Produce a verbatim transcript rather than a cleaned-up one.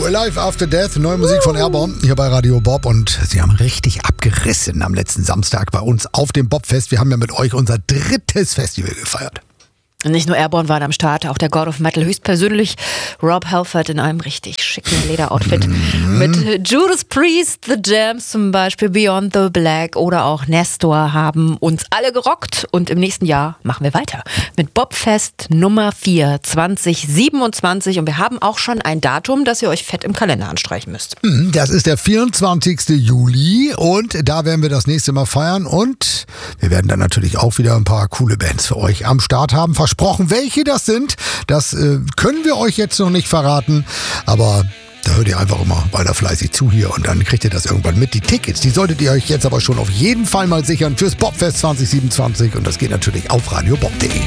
Life After Death, neue Musik von Airborne hier bei Radio Bob und sie haben richtig abgerissen am letzten Samstag bei uns auf dem Bobfest. Wir haben ja mit euch unser drittes Festival gefeiert. Nicht nur Airborne waren am Start, auch der God of Metal höchstpersönlich. Rob Halford in einem richtig schicken Lederoutfit. Mhm. Mit Judas Priest, The Jams zum Beispiel, Beyond the Black oder auch Nestor haben uns alle gerockt. Und im nächsten Jahr machen wir weiter mit Bobfest Nummer vier zwanzig siebenundzwanzig. Und wir haben auch schon ein Datum, das ihr euch fett im Kalender anstreichen müsst. Das ist der vierundzwanzigsten Juli und da werden wir das nächste Mal feiern. Und wir werden dann natürlich auch wieder ein paar coole Bands für euch am Start haben. Versprochen, welche das sind, das äh, können wir euch jetzt noch nicht verraten, aber da hört ihr einfach immer weiter fleißig zu hier und dann kriegt ihr das irgendwann mit. Die Tickets, die solltet ihr euch jetzt aber schon auf jeden Fall mal sichern fürs Bobfest zwanzig siebenundzwanzig und das geht natürlich auf radio bob punkt de.